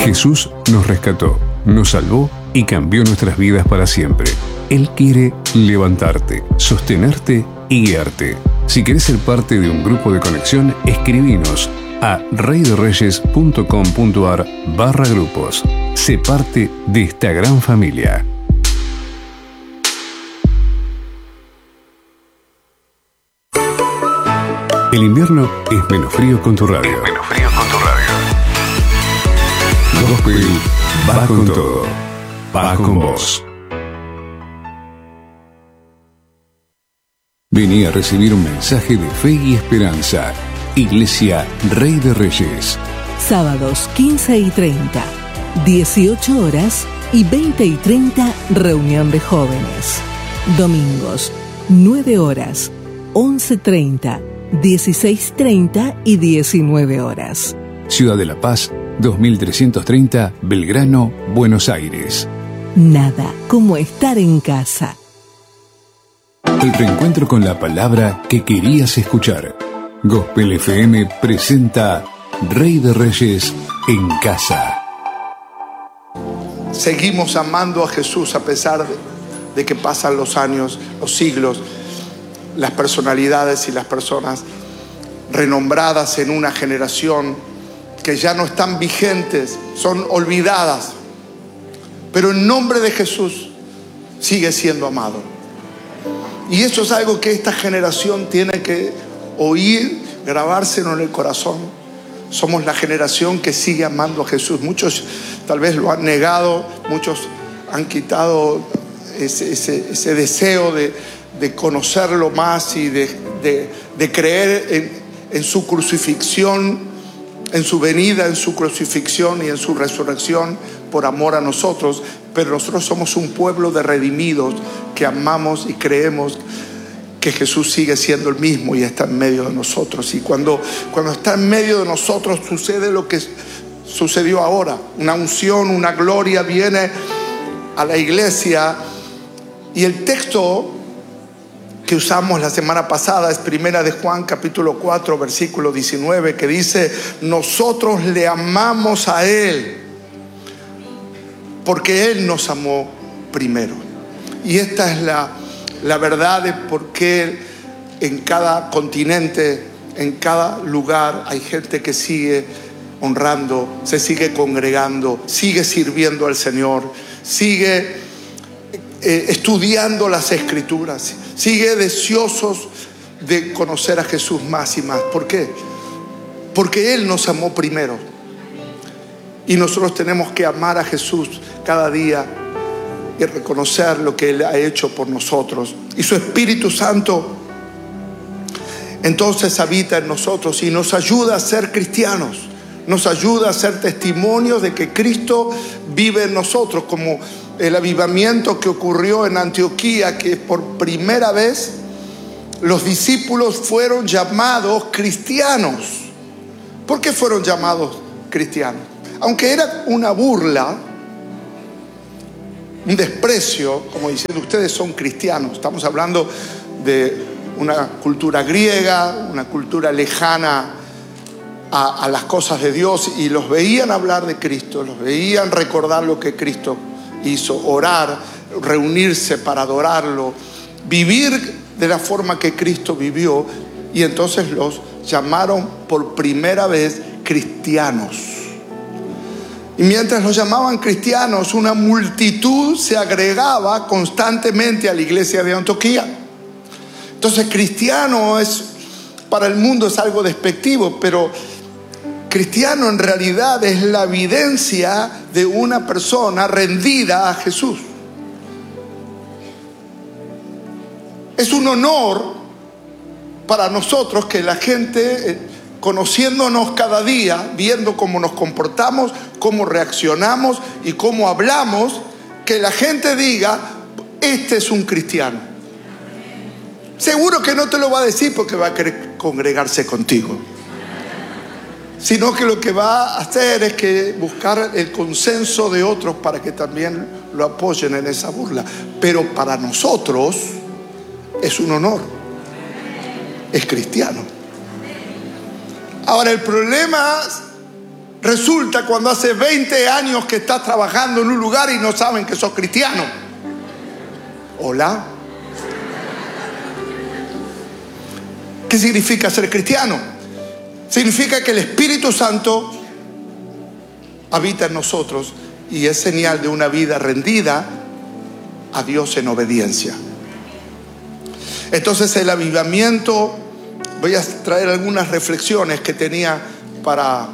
Jesús nos rescató, nos salvó y cambió nuestras vidas para siempre. Él quiere levantarte, sostenerte y guiarte. Si querés ser parte de un grupo de conexión, escribinos a reyderreyes.com.ar/grupos. Sé parte de esta gran familia. El invierno es menos frío con tu radio. Gospel va con todo. Va con vos. Vení a recibir un mensaje de fe y esperanza. Iglesia Rey de Reyes. Sábados 15 y 30, 18 horas y 20 y 30, reunión de jóvenes. Domingos, 9 horas, 11:30, 16:30 y 19 horas. Ciudad de La Paz, 2330, Belgrano, Buenos Aires. Nada como estar en casa. El reencuentro con la palabra que querías escuchar. Gospel FM presenta Rey de Reyes en casa. Seguimos amando a Jesús a pesar de que pasan los años, los siglos, las personalidades y las personas renombradas en una generación que ya no están vigentes, son olvidadas. Pero en nombre de Jesús sigue siendo amado. Y eso es algo que esta generación tiene que oír, grabárselo en el corazón. Somos la generación que sigue amando a Jesús. Muchos tal vez lo han negado, muchos han quitado ese deseo de conocerlo más y de creer en su crucifixión, en su venida, en su crucifixión y en su resurrección por amor a nosotros. Pero nosotros somos un pueblo de redimidos que amamos y creemos que Jesús sigue siendo el mismo y está en medio de nosotros. Y cuando está en medio de nosotros sucede lo que sucedió ahora. Una unción, una gloria viene a la iglesia. Y el texto que usamos la semana pasada es Primera de Juan capítulo 4 versículo 19, que dice: nosotros le amamos a Él porque Él nos amó primero. Y esta es la verdad de por qué en cada continente, en cada lugar hay gente que sigue honrando, se sigue congregando, sigue sirviendo al Señor, sigue estudiando las Escrituras, sigue deseosos de conocer a Jesús más y más. ¿Por qué? Porque Él nos amó primero. Y nosotros tenemos que amar a Jesús cada día y reconocer lo que Él ha hecho por nosotros. Y su Espíritu Santo entonces habita en nosotros y nos ayuda a ser cristianos, nos ayuda a ser testimonios de que Cristo vive en nosotros, como el avivamiento que ocurrió en Antioquía, que por primera vez los discípulos fueron llamados cristianos. ¿Por qué fueron llamados cristianos? Aunque era una burla, un desprecio, como diciendo ustedes son cristianos. Estamos hablando de una cultura griega, una cultura lejana a las cosas de Dios, y los veían hablar de Cristo, los veían recordar lo que Cristo hizo, orar, reunirse para adorarlo, vivir de la forma que Cristo vivió, y entonces los llamaron por primera vez cristianos. Y mientras los llamaban cristianos, una multitud se agregaba constantemente a la iglesia de Antioquía. Entonces, cristiano para el mundo es algo despectivo, pero cristiano en realidad es la evidencia de una persona rendida a Jesús. Es un honor para nosotros que la gente, conociéndonos cada día, viendo cómo nos comportamos, cómo reaccionamos y cómo hablamos, que la gente diga: este es un cristiano. Seguro que no te lo va a decir porque va a querer congregarse contigo, sino que lo que va a hacer es que buscar el consenso de otros para que también lo apoyen en esa burla. Pero para nosotros es un honor, es cristiano. Ahora, el problema Resulta cuando hace 20 años que estás trabajando en un lugar y no saben que sos cristiano. Hola. ¿Qué significa ser cristiano? Significa que el Espíritu Santo habita en nosotros y es señal de una vida rendida a Dios en obediencia. Entonces el avivamiento, voy a traer algunas reflexiones que tenía para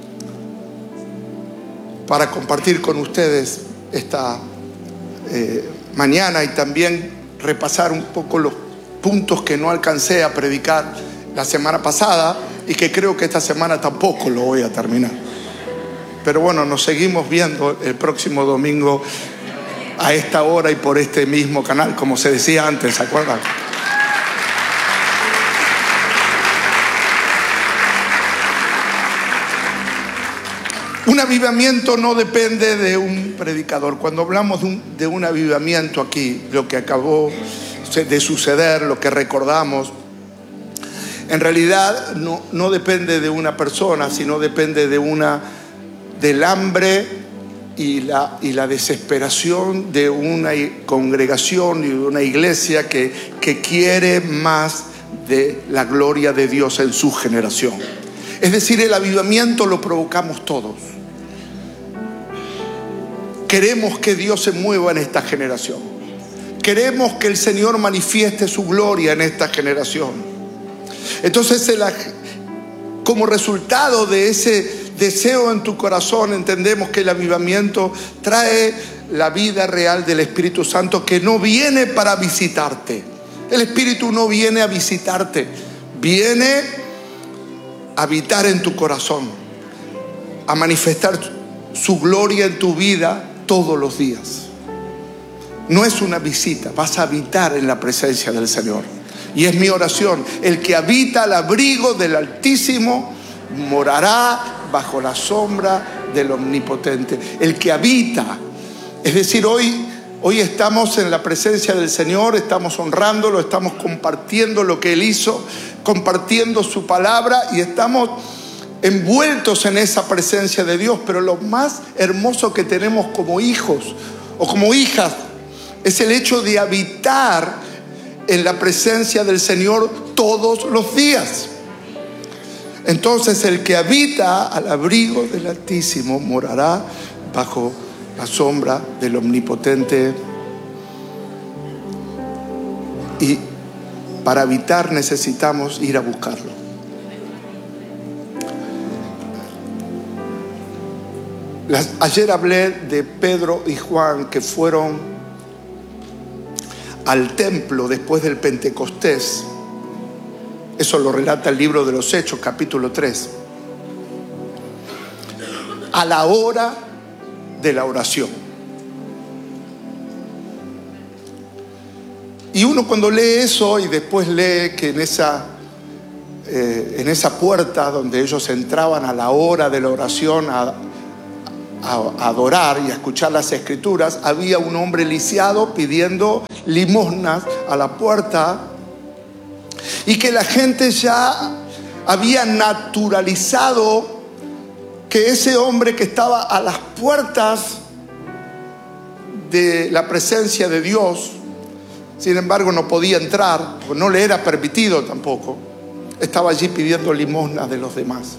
compartir con ustedes esta mañana, y también repasar un poco los puntos que no alcancé a predicar la semana pasada y que creo que esta semana tampoco lo voy a terminar. Pero bueno, nos seguimos viendo el próximo domingo a esta hora y por este mismo canal, como se decía antes, ¿se acuerdan? Un avivamiento no depende de un predicador. Cuando hablamos de un avivamiento aquí, lo que acabó de suceder, lo que recordamos, en realidad no depende de una persona, sino depende del hambre y la desesperación de una congregación y de una iglesia que quiere más de la gloria de Dios en su generación. Es decir, el avivamiento lo provocamos todos. Queremos que Dios se mueva en esta generación. Queremos que el Señor manifieste su gloria en esta generación. Entonces, como resultado de ese deseo en tu corazón, entendemos que el avivamiento trae la vida real del Espíritu Santo, que no viene para visitarte. El Espíritu no viene a visitarte, viene a habitar en tu corazón, a manifestar su gloria en tu vida todos los días. No es una visita, vas a habitar en la presencia del Señor. Y es mi oración: el que habita al abrigo del Altísimo morará bajo la sombra del Omnipotente. El que habita, es decir, hoy estamos en la presencia del Señor, estamos honrándolo, estamos compartiendo lo que Él hizo, compartiendo su palabra, y estamos envueltos en esa presencia de Dios. Pero lo más hermoso que tenemos como hijos o como hijas es el hecho de habitar en la presencia del Señor todos los días. Entonces, el que habita al abrigo del Altísimo morará bajo la sombra del Omnipotente. Y para habitar necesitamos ir a buscarlo. Ayer hablé de Pedro y Juan, que fueron al templo después del Pentecostés. Eso lo relata el libro de los Hechos, capítulo 3. A la hora de la oración. Y uno cuando lee eso y después lee que en esa puerta donde ellos entraban a la hora de la oración a adorar y a escuchar las Escrituras, había un hombre lisiado pidiendo limosnas a la puerta, y que la gente ya había naturalizado que ese hombre que estaba a las puertas de la presencia de Dios, sin embargo no podía entrar, porque no le era permitido tampoco, estaba allí pidiendo limosnas de los demás.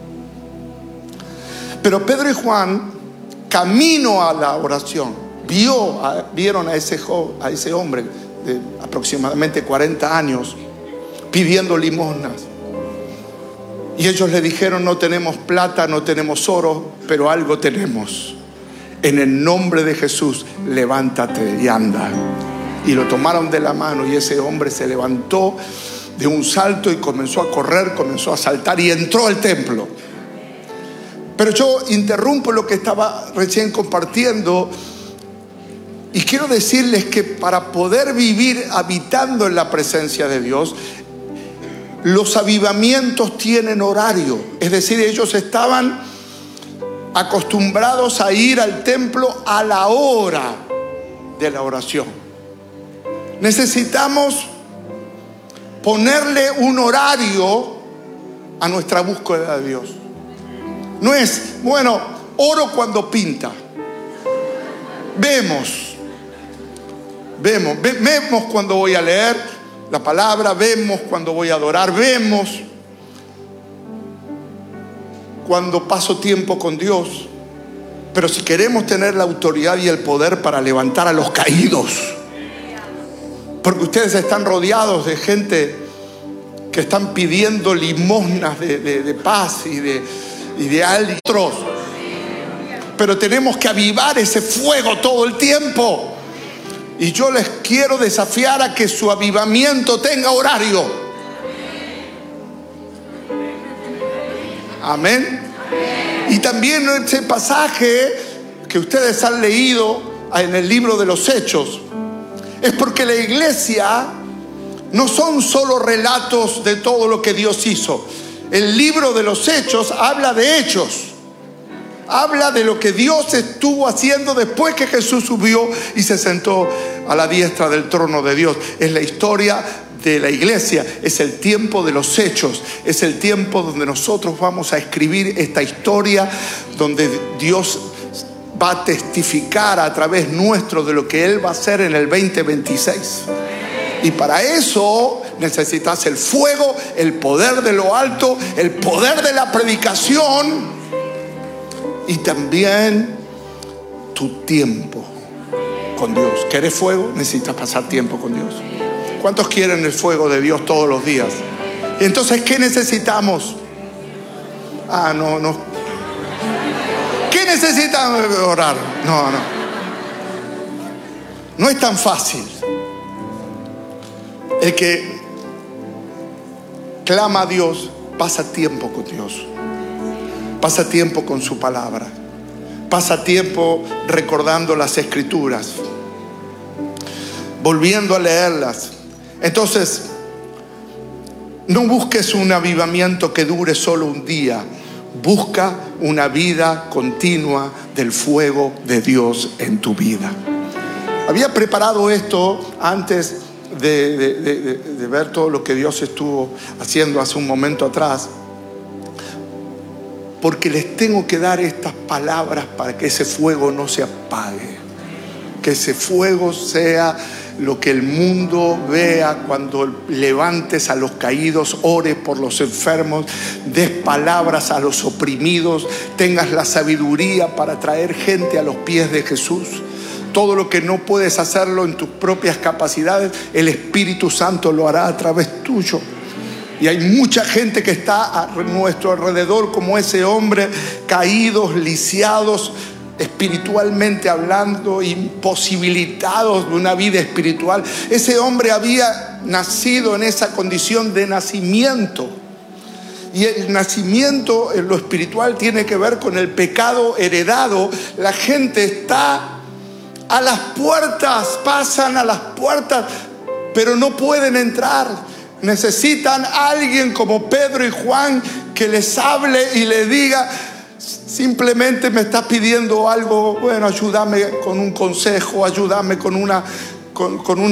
Pero Pedro y Juan, camino a la oración, vieron a ese hombre de aproximadamente 40 años pidiendo limosnas. Y ellos le dijeron: no tenemos plata, no tenemos oro, pero algo tenemos. En el nombre de Jesús, levántate y anda. Y lo tomaron de la mano, y ese hombre se levantó de un salto y comenzó a correr, comenzó a saltar y entró al templo. Pero yo interrumpo lo que estaba recién compartiendo y quiero decirles que para poder vivir habitando en la presencia de Dios, los avivamientos tienen horario. Es decir, ellos estaban acostumbrados a ir al templo a la hora de la oración. Necesitamos ponerle un horario a nuestra búsqueda de Dios. No es, bueno, oro cuando pinta. Vemos cuando voy a leer la palabra, vemos cuando voy a adorar, vemos cuando paso tiempo con Dios. Pero si queremos tener la autoridad y el poder para levantar a los caídos, porque ustedes están rodeados de gente que están pidiendo limosnas de paz y de otros, pero tenemos que avivar ese fuego todo el tiempo. Y yo les quiero desafiar a que su avivamiento tenga horario. Amén. Y también ese pasaje que ustedes han leído en el libro de los Hechos, es porque la iglesia no son solo relatos de todo lo que Dios hizo. El libro de los Hechos habla de hechos. Habla de lo que Dios estuvo haciendo después que Jesús subió y se sentó a la diestra del trono de Dios. Es la historia de la iglesia, es el tiempo de los hechos, es el tiempo donde nosotros vamos a escribir esta historia, donde Dios va a testificar a través nuestro de lo que Él va a hacer en el 2026. Y para eso necesitas el fuego, el poder de lo alto, el poder de la predicación y también tu tiempo con Dios. ¿Querés fuego? Necesitas pasar tiempo con Dios. ¿Cuántos quieren el fuego de Dios todos los días? Y entonces, ¿qué necesitamos? No. ¿Qué necesitan? Orar. No. No es tan fácil. El que clama a Dios pasa tiempo con Dios. Pasa tiempo con su palabra. Pasa tiempo recordando las escrituras, volviendo a leerlas. Entonces, no busques un avivamiento que dure solo un día. Busca una vida continua del fuego de Dios en tu vida. Había preparado esto antes de ver todo lo que Dios estuvo haciendo hace un momento atrás, porque les tengo que dar estas palabras para que ese fuego no se apague, que ese fuego sea lo que el mundo vea cuando levantes a los caídos, ores por los enfermos, des palabras a los oprimidos, tengas la sabiduría para traer gente a los pies de Jesús. Todo lo que no puedes hacerlo en tus propias capacidades, el Espíritu Santo lo hará a través tuyo. Y hay mucha gente que está a nuestro alrededor como ese hombre, caídos, lisiados, espiritualmente hablando, imposibilitados de una vida espiritual. Ese hombre había nacido en esa condición de nacimiento. Y el nacimiento en lo espiritual tiene que ver con el pecado heredado. La gente está a las puertas, pasan a las puertas, pero no pueden entrar. Necesitan a alguien como Pedro y Juan que les hable y les diga: simplemente me estás pidiendo algo, bueno, ayúdame con un consejo, ayúdame con una